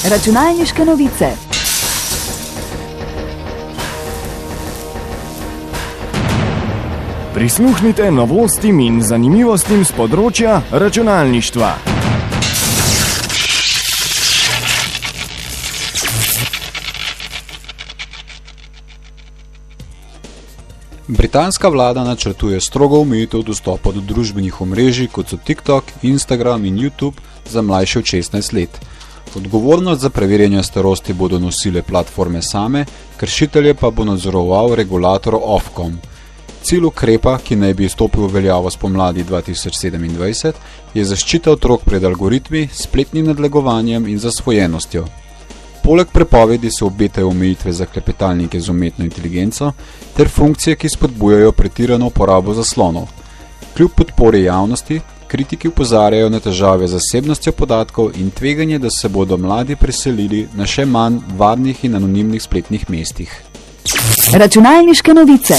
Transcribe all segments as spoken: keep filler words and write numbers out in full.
Računalniške novice. Prisluhnite novostim in zanimivostim z področja računalništva. Britanska vlada načrtuje strogo omejitev dostopa do družbenih omrežij, kot so TikTok, Instagram in YouTube, za mlajše od šestnajst let. Odgovornost za preverjanje starosti bodo nosile platforme same, kršitelje pa bo nadzoroval regulator Ofcom. Cilj ukrepa, ki naj bi stopil v veljavo spomladi dva tisoč sedemindvajset, je zaščita otrok pred algoritmi, spletnim nadlegovanjem in zasvojenostjo. Poleg prepovedi se obetajo omejitve za klepetalnike z umetno inteligenco ter funkcije, ki spodbujajo pretirano uporabo zaslonov. Kljub podpori javnosti, kritiki opozarjajo na težave z zasebnostjo podatkov in tveganje, da se bodo mladi preselili na še manj varnih in anonimnih spletnih mestih. Računalniške novice.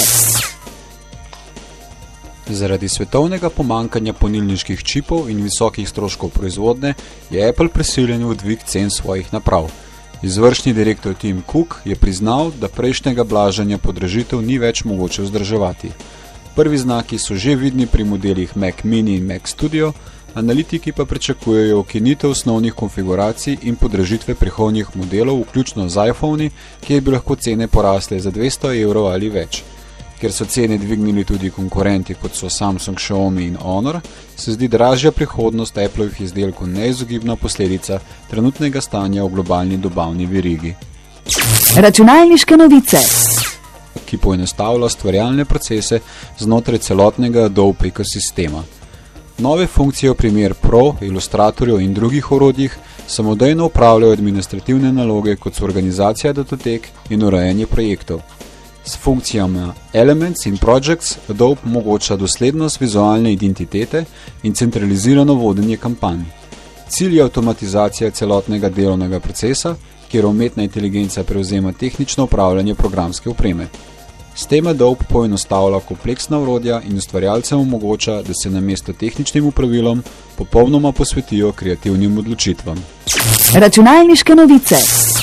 Zaradi svetovnega pomankanja polnilniških čipov in visokih stroškov proizvodnje je Apple prisiljen v dvig cen svojih naprav. Izvršni direktor Tim Cook je priznal, da prejšnjega blaženja podražitev ni več mogoče vzdrževati. Prvi znaki so že vidni pri modelih Mac Mini in Mac Studio, analitiki pa pričakujejo ukinitev osnovnih konfiguracij in podražitve prihodnjih modelov, vključno z iPhoni, kjer bi lahko cene porasle za dvesto evrov ali več. Ker so cene dvignili tudi konkurenti, kot so Samsung, Xiaomi in Honor, se zdi dražja prihodnost Applovih izdelkov neizogibna posledica trenutnega stanja v globalni dobavni verigi. Računalniške novice. Ki poenostavlja ustvarjalne procese znotraj celotnega Adobe ekosistema. Nove funkcije v primer Pro, Illustratorju in drugih orodjih samodejno upravljajo administrativne naloge, kot so organizacija datotek in urejanje projektov. S funkcijama Elements in Projects Adobe omogoča doslednost vizualne identitete in centralizirano vodenje kampanj. Cilj je avtomatizacija celotnega delovnega procesa, kjer umetna inteligenca prevzema tehnično upravljanje programske opreme. S tem Adobe poenostavlja kompleksna orodja in ustvarjalcem omogoča, da se namesto tehničnim pravilom popolnoma posvetijo kreativnim odločitvam. Računalniške novice.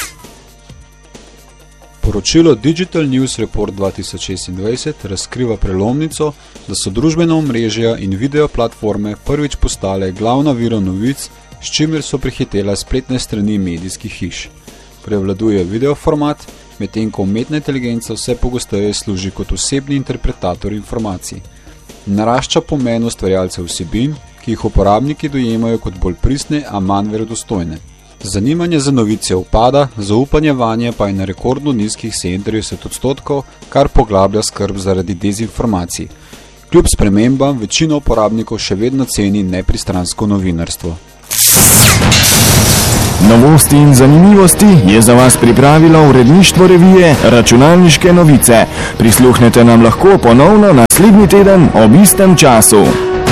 Poročilo Digital News Report dva tisoč šestindvajset razkriva prelomnico, da so družbena omrežja in video platforme prvič postale glavna vira novic, s čimer so prehitela spletne strani medijskih hiš. Prevladuje video format, medtem ko umetna inteligenca vse pogosteje služi kot osebni interpretator informacij. Narašča pomen ustvarjalcev vsebin, ki jih uporabniki dojemajo kot bolj pristne, a manj verodostojne. Zanimanje za novice upada, zaupanje vanje pa je na rekordno nizkih sedemintrideset odstotkov, kar poglablja skrb zaradi dezinformacij. Kljub spremembam večina uporabnikov še vedno ceni nepristransko novinarstvo. Novosti in zanimivosti je za vas pripravilo uredništvo revije Računalniške novice. Prisluhnete nam lahko ponovno naslednji teden ob istem času.